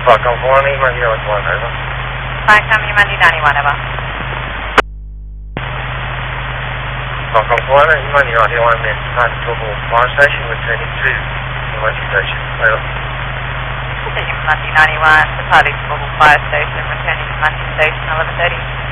Falcon 4, Lima, 0 1, over. Falcon Lima, 91, over. Falcon 4, Lima, 0 1, man, Global Fire Station, returning to Lima Station, over. Lima 91, departing to Global Fire Station, returning to Muncie Station, 11:30.